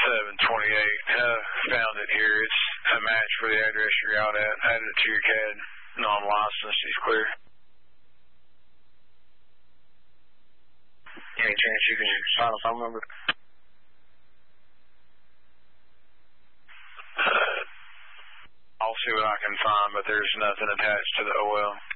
Found it here. It's a match for the address you're out at. Added it to your CAD. Non-licensed. He's clear. Any chance you can find a phone number? I'll see what I can find, but there's nothing attached to the OL.